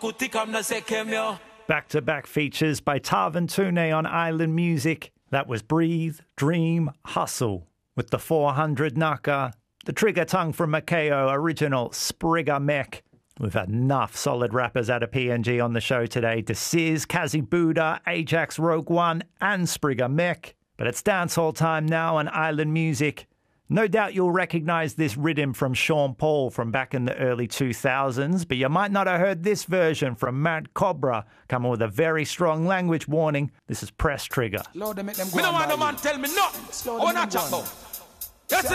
Back-to-back features by Tarvan Tune on Island Music. That was Breathe, Dream, Hustle. With the 400 Naka, the Trigger Tongue from Makeo, original Sprigga Mech. We've had enough solid rappers out of PNG on the show today. DeSiz, Kazi Buddha, Ajax Rogue One and Sprigga Mech. But it's dancehall time now on Island Music. No doubt you'll recognise this rhythm from Sean Paul from back in the early 2000s, but you might not have heard this version from Mount Cobra, coming with a very strong language warning. This is Press Trigger. Lord, they make them go. Me no want no man tell me nothing. I want to chat about.